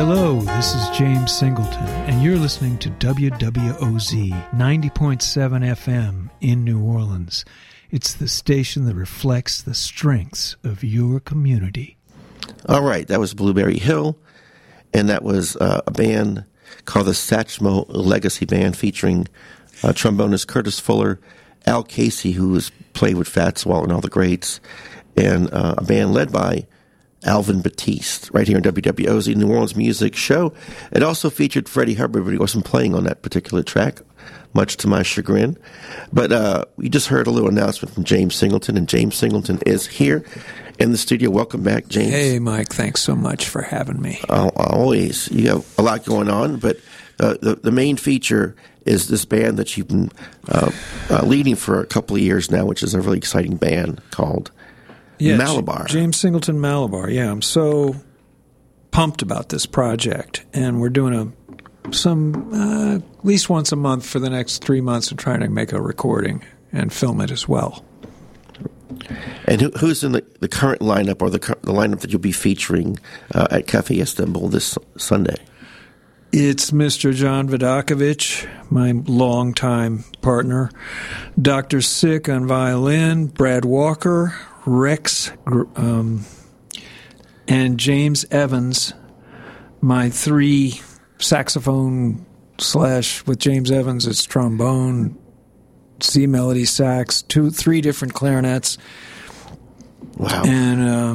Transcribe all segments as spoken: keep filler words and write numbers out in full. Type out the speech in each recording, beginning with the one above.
Hello, this is James Singleton, and you're listening to W W O Z ninety point seven F M in New Orleans. It's the station that reflects the strengths of your community. All right, that was Blueberry Hill, and that was uh, a band called the Satchmo Legacy Band featuring uh, trombonist Curtis Fuller, Al Casey, who has played with Fats Waller and all the greats, and uh, a band led by Alvin Batiste, right here in W W O Z New Orleans Music Show. It also featured Freddie Hubbard, but he wasn't playing on that particular track, much to my chagrin. But uh, we just heard a little announcement from James Singleton, and James Singleton is here in the studio. Welcome back, James. Hey, Mike. Thanks so much for having me. Uh, always. You have a lot going on, but uh, the, the main feature is this band that you've been uh, uh, leading for a couple of years now, which is a really exciting band called Yeah, Malabar. J- James Singleton Malabar. Yeah, I'm so pumped about this project, and we're doing a some uh, at least once a month for the next three months, and trying to make a recording and film it as well. And who, who's in the, the current lineup, or the, the lineup that you'll be featuring uh, at Cafe Istanbul this Sunday? It's Mister John Vidakovich, my longtime partner, Doctor Sick on violin, Brad Walker, Rex, um, and James Evans, my three saxophone slash, with James Evans, it's trombone, C melody sax, two, three different clarinets. Wow. And uh,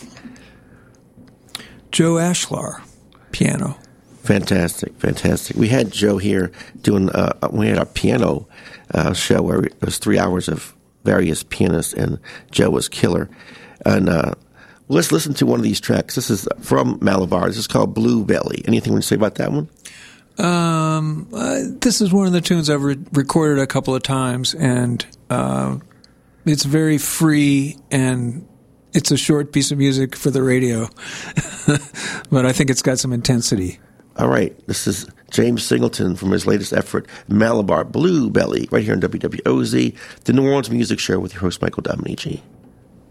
Joe Ashlar, piano. Fantastic, fantastic. We had Joe here doing, uh, we had a piano uh, show where it was three hours of various pianists, and Joe was killer. And uh, let's listen to one of these tracks. This is from Malabar. This is called Blue Belly. Anything you want to say about that one? Um, uh, this is one of the tunes I've re- recorded a couple of times, and uh, it's very free, and it's a short piece of music for the radio, but I think it's got some intensity. All right, this is James Singleton from his latest effort, Malabar, Blue Belly, right here on W W O Z, the New Orleans Music Show with your host, Michael Dominici.